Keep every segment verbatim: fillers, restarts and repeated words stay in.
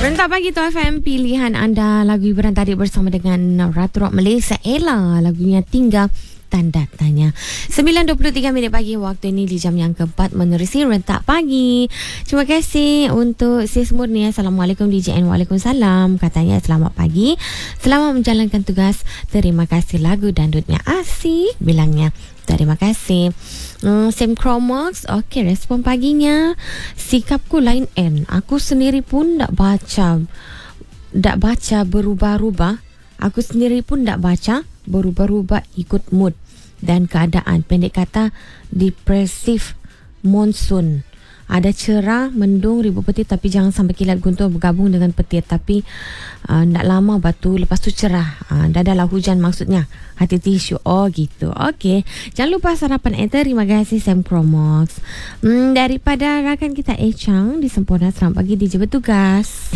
Rentak pagi tu F M, pilihan anda lagu hiburan tadi bersama dengan Ratu Rock Malaysia Ella, lagunya Tinggal Tanda Tanya. sembilan dua puluh tiga minit pagi waktu ini di jam yang keempat menerusi Rentak Pagi. Terima kasih untuk Sis Murni. Assalamualaikum D J N. Waalaikumsalam. Katanya selamat pagi, selamat menjalankan tugas. Terima kasih, lagu dandutnya asik, bilangnya. Terima kasih. Hmm, Sam Chromax. Okey, respon paginya. Sikapku lain N. Aku sendiri pun tak baca. Tak baca berubah-ubah. Aku sendiri pun tak baca berubah-ubah ikut mood dan keadaan. Pendek kata, depresif monsun. Ada cerah, mendung, ribu petir, tapi jangan sampai kilat guntur bergabung dengan petir. Tapi uh, tak lama batu, lepas tu cerah. Uh, dah adalah hujan maksudnya. Hati tisu. Oh gitu. Okey. Jangan lupa sarapan Ether. Terima kasih Sam Chromax. Hmm, daripada rakan kita Echang di Sempurna. Selamat pagi D J bertugas.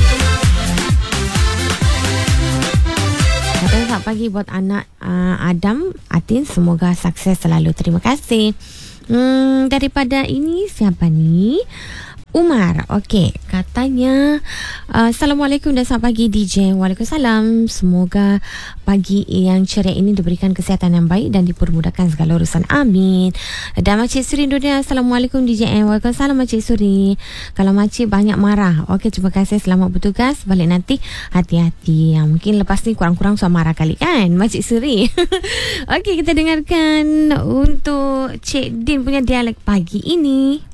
Selamat pagi buat anak uh, Adam, Atin. Semoga sukses selalu. Terima kasih. Hmm, daripada ini siapa ni? Umar. Okey, katanya uh, Assalamualaikum dan selamat pagi D J. Waalaikumsalam. Semoga pagi yang ceria ini diberikan kesihatan yang baik dan dipermudahkan segala urusan. Amin. Dan Makcik Suri dunia. Assalamualaikum D J N. Waalaikumsalam Makcik Suri. Kalau Makcik banyak marah. Okey, terima kasih, selamat bertugas. Balik nanti hati-hati. Ya, mungkin lepas ni kurang-kurang suara marah kali kan Makcik Suri. Okey, kita dengarkan untuk Cik Din punya dialek pagi ini.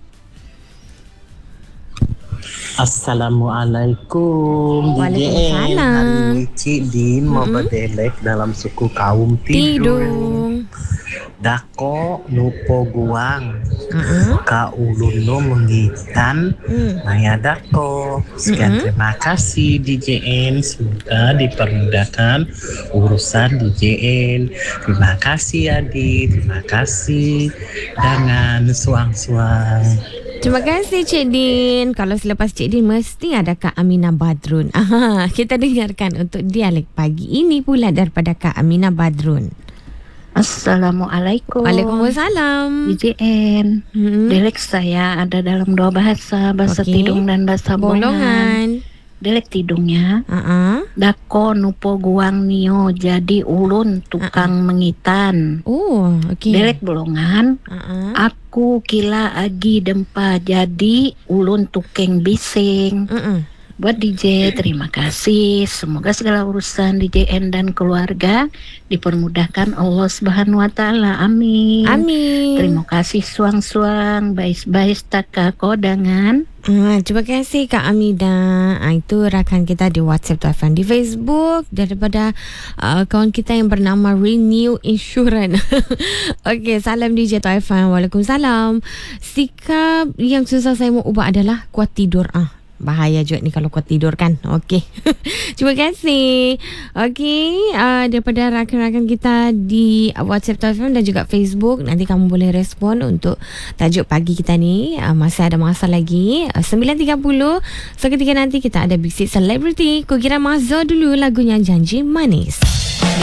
Assalamualaikum. Waalaikumsalam. Hari ini Cik Din mau Mm-mm. berdialek dalam suku kaum Tidung. Tidung. Dako nupo guang. Uh-uh. Ka ulun no mengitan. Mm. Maya dako. Sekian, Mm-mm. terima kasih D J N. Semoga dipermudahkan urusan D J N. Terima kasih Adi. Terima kasih. Dengan suang-suang. Terima kasih Cik Din. Kalau selepas Cik Din mesti ada Kak Aminah Badrun. Aha, kita dengarkan untuk dialek pagi ini pula daripada Kak Aminah Badrun. Assalamualaikum. Waalaikumsalam. D J N. Hmm. Dialek saya ada dalam dua bahasa, bahasa Okey. Tidung dan bahasa Bolongan. Bolongan. Dialek Tidungnya, Uh-uh. dako nupo guang nio jadi ulun tukang mengitan. Oh, okey. Dialek Bolongan, Uh-uh. aku kila agi dempa jadi ulun tukeng bising. Uh-uh. Buat D J, terima kasih. Semoga segala urusan D J N dan keluarga dipermudahkan Allah Subhanahu Wa Taala. Amin. Amin. Terima kasih suang-suang, bais-bais taka kodangan. Ah, terima kasih Kak Amida. Ah, itu rakan kita di WhatsApp Tuan, di Facebook daripada uh, kawan kita yang bernama Renew Insurance. Okey, salam D J Tuan. Waalaikumsalam. Sikap yang susah saya mau ubah adalah kuat tidur. Ah, bahaya juga ni kalau kuat tidur kan. Okey. Terima kasih. Okey, uh, daripada rakan-rakan kita di WhatsApp Telefon dan juga Facebook, nanti kamu boleh respon untuk tajuk pagi kita ni. Uh, masih ada masa lagi. Uh, sembilan tiga puluh. Seketika nanti kita ada Big Six Celebrity. Kukira Mazza dulu lagunya Janji Manis.